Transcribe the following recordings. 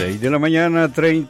6 de la mañana,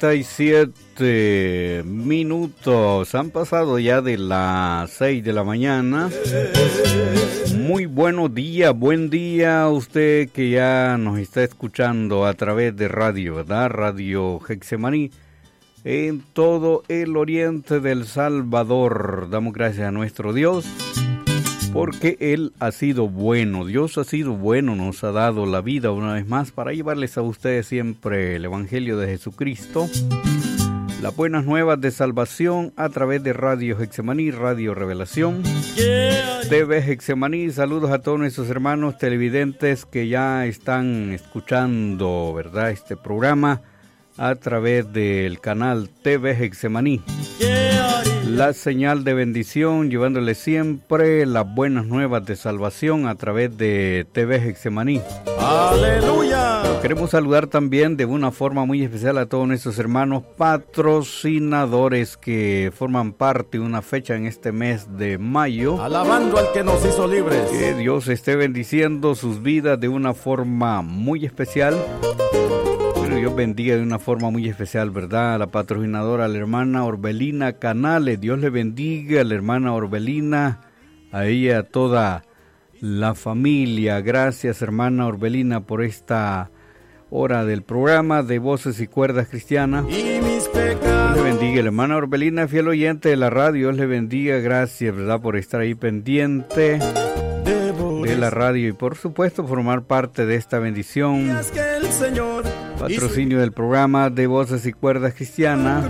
37 minutos. Han pasado ya de las 6 de la mañana. Muy buenos días, buen día a usted que ya nos está escuchando a través de radio, ¿verdad? Radio Getsemaní en todo el oriente del Salvador. Damos gracias a nuestro Dios porque Él ha sido bueno. Dios ha sido bueno, nos ha dado la vida una vez más para llevarles a ustedes siempre el Evangelio de Jesucristo, las buenas nuevas de salvación a través de Radio Getsemaní, Radio Revelación, TV Getsemaní. Saludos a todos nuestros hermanos televidentes que ya están escuchando, ¿verdad?, este programa a través del canal TV Getsemaní. La señal de bendición, llevándoles siempre las buenas nuevas de salvación a través de TV Getsemaní. ¡Aleluya! Queremos saludar también de una forma muy especial a todos nuestros hermanos patrocinadores que forman parte de una fecha en este mes de mayo. Alabando al que nos hizo libres. Que Dios esté bendiciendo sus vidas de una forma muy especial. Dios bendiga de una forma muy especial, ¿verdad? A la patrocinadora, a la hermana Orbelina Canales. Dios le bendiga a la hermana Orbelina, a ella, a toda la familia. Gracias, hermana Orbelina, por esta hora del programa de Voces y Cuerdas Cristianas. Y mis pecados. Dios le bendiga a la hermana Orbelina, fiel oyente de la radio. Dios le bendiga, gracias, ¿verdad?, por estar ahí pendiente de la radio y por supuesto formar parte de esta bendición. Patrocinio del programa de Voces y Cuerdas Cristianas.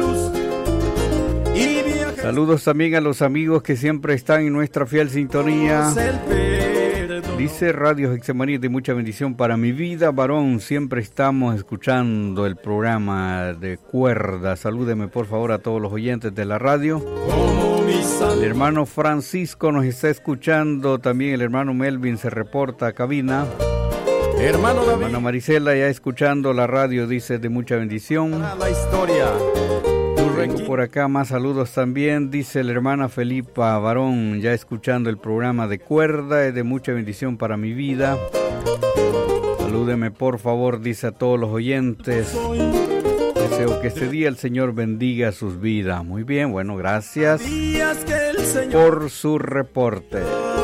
Saludos también a los amigos que siempre están en nuestra fiel sintonía. Dice Radio Getsemaní, de mucha bendición para mi vida, varón. Siempre estamos escuchando el programa de Cuerdas. Salúdeme por favor a todos los oyentes de la radio. El hermano Francisco nos está escuchando, también el hermano Melvin se reporta a cabina. Hermano David. Hermana Marisela ya escuchando la radio, dice de mucha bendición. La historia. Tengo por acá más saludos también, dice la hermana Felipa Varón, ya escuchando el programa de Cuerda, es de mucha bendición para mi vida. Salúdeme por favor, dice a todos los oyentes. Deseo que este día el Señor bendiga sus vidas. Muy bien, bueno, gracias por su reporte.